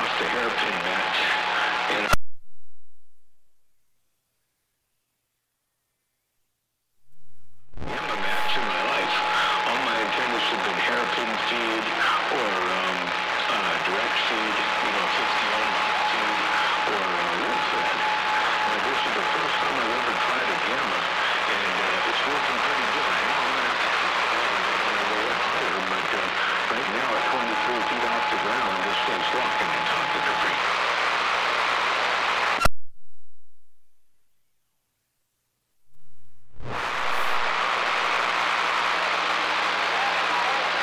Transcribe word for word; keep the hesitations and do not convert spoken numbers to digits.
lost a hairpin match in a match in my life. All my antennas have been hairpin feed or um, uh, direct feed, you know, fifty ohm feed or uh, wool thread. Now, this is the first time I've ever tried a gamma, and uh, it's working pretty good. I know I'm going to have to go up higher, but uh, right now at twenty-three feet off the ground, this thing's locking and talking to me.